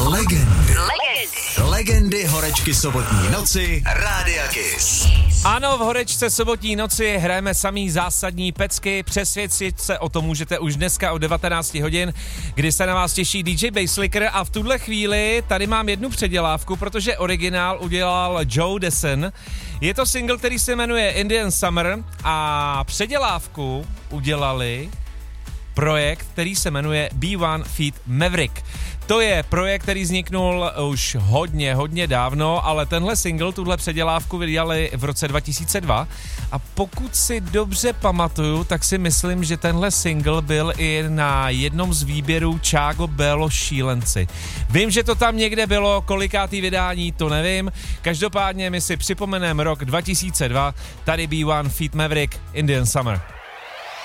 Legendy horečky sobotní noci Rádia Kiss. Ano, v horečce sobotní noci hrajeme samý zásadní pecky. Přesvědčit se o tom můžete už dneska od 19 hodin, kdy se na vás těší DJ Basslicker a v tuhle chvíli tady mám jednu předělávku, protože originál udělal Joe Dessen. Je to single, který se jmenuje Indian Summer a předělávku udělali projekt, který se jmenuje B1 feat. Maverick. To je projekt, který vzniknul už hodně dávno, ale tenhle single, tuhle předělávku vydali v roce 2002 a pokud si dobře pamatuju, tak si myslím, že tenhle single byl i na jednom z výběrů Chágo Bello Šílenci. Vím, že to tam někde bylo, kolikátý vydání, to nevím, každopádně my si připomeneme rok 2002, tady B1 feat. Maverick, Indian Summer.